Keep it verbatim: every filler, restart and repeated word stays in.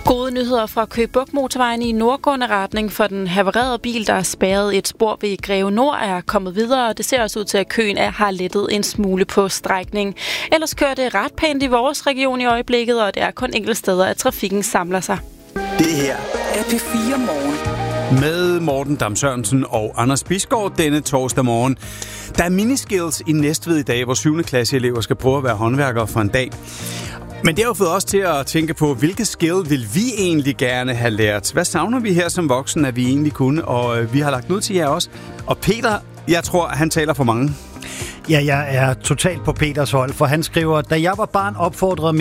Gode nyheder fra Køge Bugt motorvejen i nordgående retning for den havarerede bil, der er spærret et spor ved Greve Nord, er kommet videre, og det ser også ud til, at køen er, har lettet en smule på strækning. Ellers kører det ret pænt i vores region i øjeblikket, og det er kun enkelte steder, at trafikken samler sig. Det her er P fire Morgen. Med Morten Dam Sørensen og Anders Bisgaard denne torsdag morgen. Der er miniskills i Næstved i dag, hvor syvende klasseelever skal prøve at være håndværkere for en dag. Men det har jo fået os til at tænke på, hvilke skill vil vi egentlig gerne have lært? Hvad savner vi her som voksne, at vi egentlig kunne? Og øh, vi har lagt ud til jer også. Og Peter, jeg tror, han taler for mange. Ja, jeg er totalt på Peters hold, for han skriver, da jeg var barn opfordrede